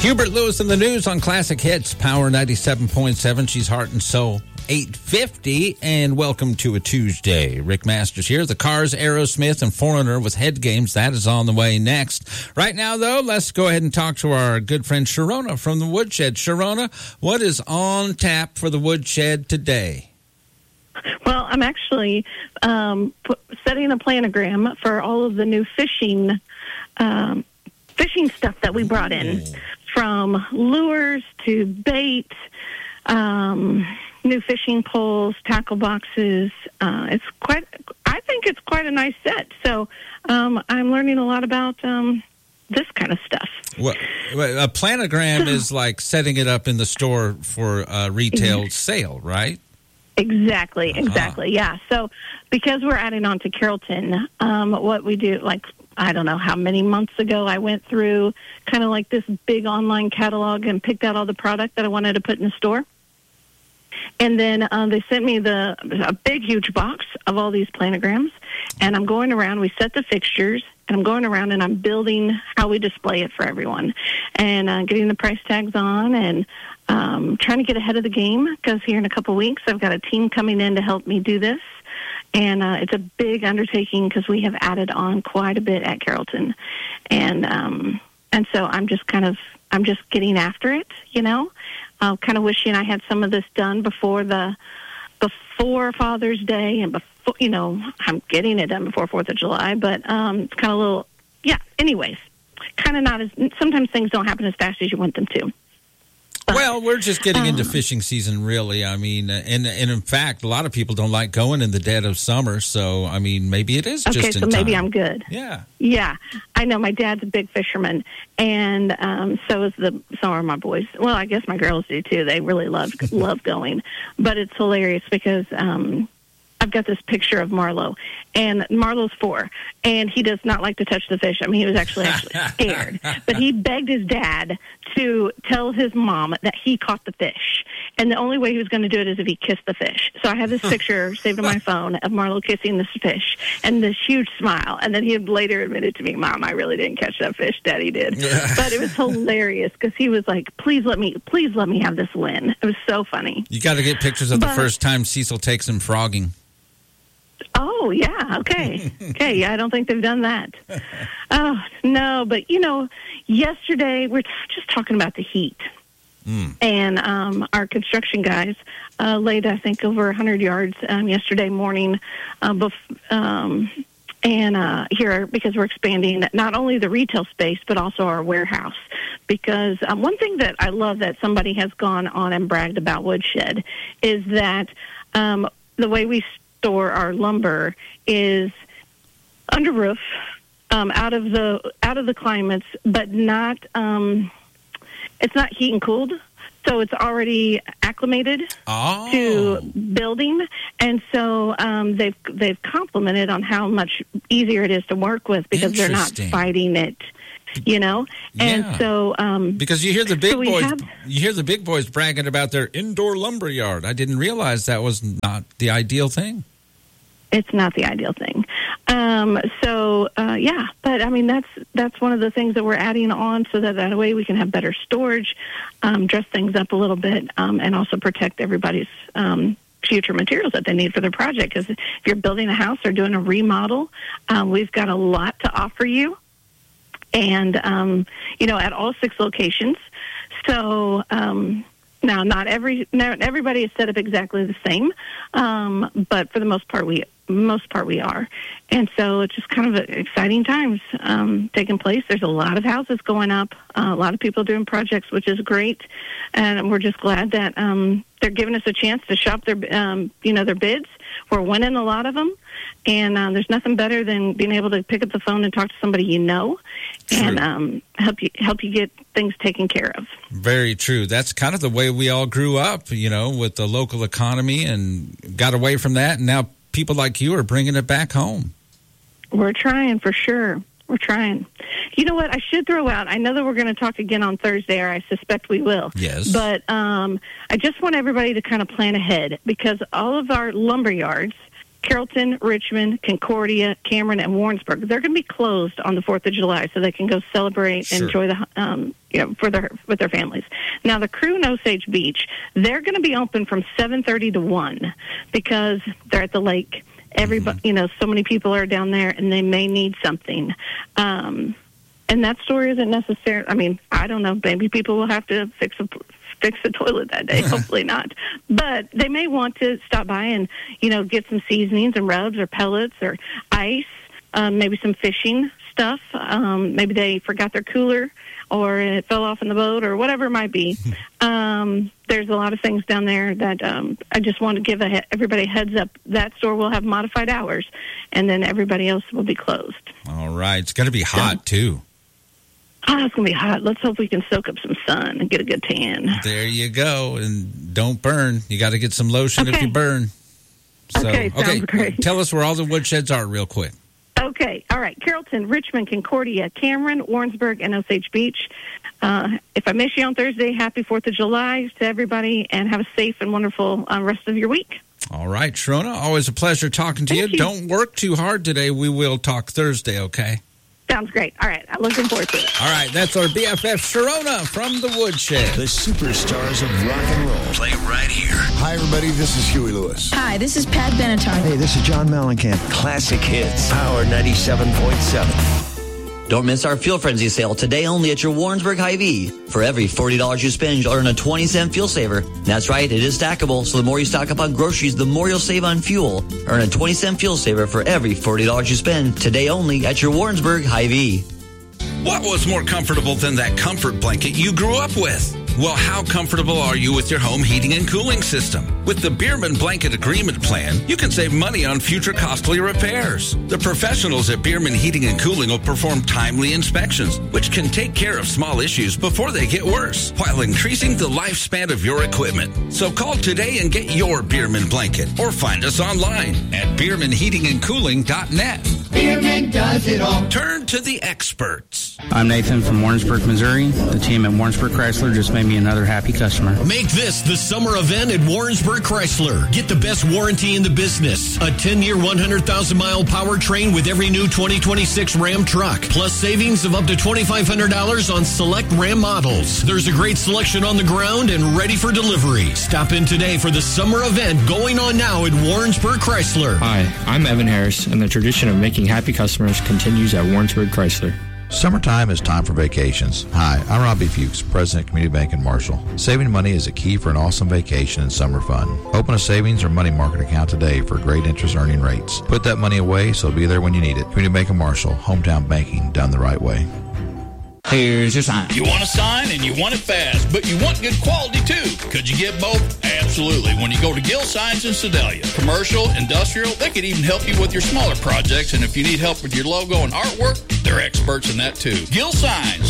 Hubert Lewis in the news on Classic Hits, Power 97.7. She's Heart and Soul 850, and welcome to a Tuesday. Rick Masters here. The Cars, Aerosmith, and Foreigner with Head Games. That is on the way next. Right now, though, let's go ahead and talk to our good friend Sharona from the Woodshed. Sharona, what is on tap for the Woodshed today? Well, I'm actually setting a planogram for all of the new fishing stuff that we brought in, from lures to bait, new fishing poles, tackle boxes. I think it's quite a nice set. So I'm learning a lot about this kind of stuff. Well, a planogram is like setting it up in the store for retail sale, right? Exactly, yeah. So because we're adding on to Carrollton, what we do, like, I don't know how many months ago I went through kind of like this big online catalog and picked out all the product that I wanted to put in the store. And then they sent me a big, huge box of all these planograms. And I'm going around, we set the fixtures, and I'm going around and I'm building how we display it for everyone. And getting the price tags on and trying to get ahead of the game, because here in a couple weeks I've got a team coming in to help me do this. And it's a big undertaking because we have added on quite a bit at Carrollton. And so I'm just getting after it, you know. Kind of wishing I had some of this done before Father's Day, and before, you know, I'm getting it done before 4th of July, but it's kind of a little, yeah, anyways, kind of not as, sometimes things don't happen as fast as you want them to. But, well, we're just getting into fishing season, really. I mean, and in fact, a lot of people don't like going in the dead of summer. So, I mean, maybe it is just in time. Okay, so maybe I'm good. Yeah. Yeah. I know my dad's a big fisherman, and so are my boys. Well, I guess my girls do, too. They really love going. But it's hilarious because I've got this picture of Marlo, and Marlo's 4, and he does not like to touch the fish. I mean, he was actually scared. But he begged his dad to tell his mom that he caught the fish. And the only way he was going to do it is if he kissed the fish. So I have this picture saved on my phone of Marlo kissing this fish and this huge smile. And then he had later admitted to me, Mom, I really didn't catch that fish. Daddy did. But it was hilarious because he was like, please let me have this win. It was so funny. You got to get pictures of the first time Cecil takes him frogging. Oh, yeah, okay. Okay, yeah, I don't think they've done that. Oh, no, but, you know, yesterday we're just talking about the heat. And our construction guys laid, I think, over 100 yards yesterday morning here because we're expanding not only the retail space but also our warehouse. Because one thing that I love that somebody has gone on and bragged about Woodshed is that the way we store our lumber is under roof, out of the climates, but not it's not heat and cooled, so it's already acclimated to building, and so they've complimented on how much easier it is to work with because they're not fighting it. You know, and so because you hear the big boys bragging about their indoor lumber yard. I didn't realize that was not the ideal thing. It's not the ideal thing. But I mean, that's one of the things that we're adding on so that way we can have better storage, dress things up a little bit, and also protect everybody's future materials that they need for their project. Because if you're building a house or doing a remodel, we've got a lot to offer you. And, you know, at all 6 locations. So, now, not everybody is set up exactly the same, but for the most part, we are. And so it's just kind of exciting times taking place. There's a lot of houses going up, a lot of people doing projects, which is great. And we're just glad that they're giving us a chance to shop their bids. We're winning a lot of them. And there's nothing better than being able to pick up the phone and talk to somebody you know and help you get things taken care of. Very true. That's kind of the way we all grew up, you know, with the local economy and got away from that. And now people like you are bringing it back home. We're trying for sure. We're trying. You know what? I should throw out, I know that we're going to talk again on Thursday, or I suspect we will. Yes. But I just want everybody to kind of plan ahead because all of our lumber yards Carrollton, Richmond, Concordia, Cameron, and Warrensburg, they're going to be closed on the 4th of July so they can go celebrate and enjoy the with their families. Now, the crew in Osage Beach, they're going to be open from 7:30 to 1 because they're at the lake. Everybody, so many people are down there, and they may need something. And that store isn't necessary. I mean, I don't know. Maybe people will have to fix the toilet that day. Hopefully not. But they may want to stop by and, get some seasonings and rubs or pellets or ice, maybe some fishing stuff. Maybe they forgot their cooler or it fell off in the boat or whatever it might be. There's a lot of things down there that I just want to give everybody a heads up. That store will have modified hours, and then everybody else will be closed. All right. It's going to be hot, too. Oh, it's going to be hot. Let's hope we can soak up some sun and get a good tan. There you go. And don't burn. You got to get some lotion if you burn. So, sounds great. Tell us where all the woodsheds are real quick. Okay. All right. Carrollton, Richmond, Concordia, Cameron, Warrensburg, and Osage Beach. If I miss you on Thursday, happy 4th of July to everybody, and have a safe and wonderful rest of your week. All right, Sharona, always a pleasure talking to you. Don't work too hard today. We will talk Thursday, okay? Sounds great. All right. I'm looking forward to it. All right. That's our BFF, Sharona from the Woodshed. The superstars of rock and roll play right here. Hi, everybody. This is Huey Lewis. Hi, this is Pat Benatar. Hey, this is John Mellencamp. Classic hits. Power 97.7. Don't miss our Fuel Frenzy sale today only at your Warrensburg Hy-Vee. For every $40 you spend, you'll earn a 20-cent fuel saver. That's right, it is stackable, so the more you stock up on groceries, the more you'll save on fuel. Earn a 20-cent fuel saver for every $40 you spend today only at your Warrensburg Hy-Vee. What was more comfortable than that comfort blanket you grew up with? Well, how comfortable are you with your home heating and cooling system? With the Bierman Blanket Agreement Plan, you can save money on future costly repairs. The professionals at Bierman Heating and Cooling will perform timely inspections, which can take care of small issues before they get worse, while increasing the lifespan of your equipment. So call today and get your Bierman blanket, or find us online at BiermanHeatingandCooling.net. Bierman does it all. Turn to the experts. I'm Nathan from Warrensburg, Missouri. The team at Warrensburg Chrysler just made me another happy customer. Make this the summer event at Warrensburg Chrysler. Get the best warranty in the business. A 10-year, 100,000-mile powertrain with every new 2026 Ram truck. Plus savings of up to $2,500 on select Ram models. There's a great selection on the ground and ready for delivery. Stop in today for the summer event going on now at Warrensburg Chrysler. Hi, I'm Evan Harris, and the tradition of making happy customers continues at Warrensburg Chrysler. Summertime is time for vacations. Hi, I'm Robbie Fuchs, President of Community Bank in Marshall. Saving money is a key for an awesome vacation and summer fun. Open a savings or money market account today for great interest earning rates. Put that money away so it'll be there when you need it. Community Bank in Marshall, hometown banking done the right way. Here's your sign. You want a sign and you want it fast, but you want good quality too. Could you get both? Absolutely. When you go to Gill Signs in Sedalia, commercial, industrial, they could even help you with your smaller projects. And if you need help with your logo and artwork, they're experts in that too. Gill Signs,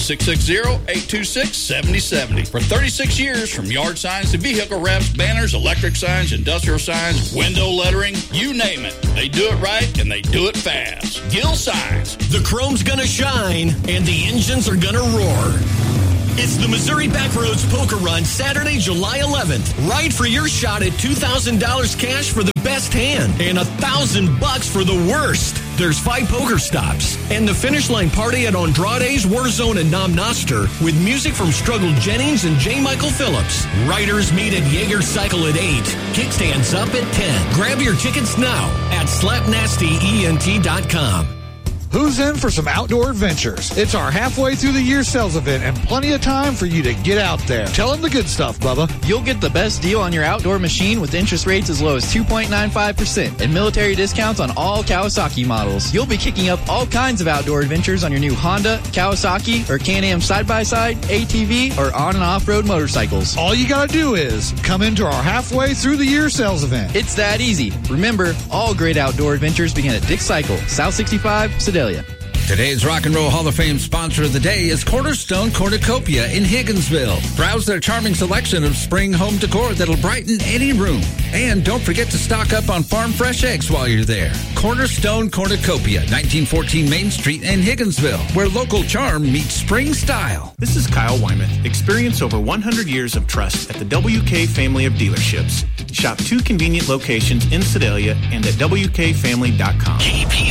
660-826-7070. For 36 years, from yard signs to vehicle wraps, banners, electric signs, industrial signs, window lettering, you name it. They do it right and they do it fast. Gill Signs. The chrome's gonna shine and the engines are gonna roar. It's the Missouri Backroads Poker Run, Saturday, July 11th. Ride for your shot at $2,000 cash for the best hand and $1,000 for the worst. There's 5 poker stops and the finish line party at Andrade's, Warzone, and Nam Noster with music from Struggle Jennings and J. Michael Phillips. Riders meet at Jaeger Cycle at 8. Kickstands up at 10. Grab your tickets now at slapnastyent.com. Who's in for some outdoor adventures? It's our halfway through the year sales event and plenty of time for you to get out there. Tell them the good stuff, Bubba. You'll get the best deal on your outdoor machine with interest rates as low as 2.95% and military discounts on all Kawasaki models. You'll be kicking up all kinds of outdoor adventures on your new Honda, Kawasaki, or Can-Am side-by-side, ATV, or on- and off-road motorcycles. All you gotta do is come into our halfway through the year sales event. It's that easy. Remember, all great outdoor adventures begin at Dick's Cycle, South 65, Sedalia. Today's Rock and Roll Hall of Fame sponsor of the day is Cornerstone Cornucopia in Higginsville. Browse their charming selection of spring home decor that'll brighten any room. And don't forget to stock up on farm fresh eggs while you're there. Cornerstone Cornucopia, 1914 Main Street in Higginsville, where local charm meets spring style. This is Kyle Wyman. Experience over 100 years of trust at the WK family of dealerships. Shop 2 convenient locations in Sedalia and at WKFamily.com.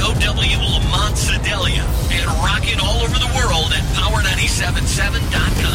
KPOW Lamont Sedalia and rocking all over the world at Power977.com.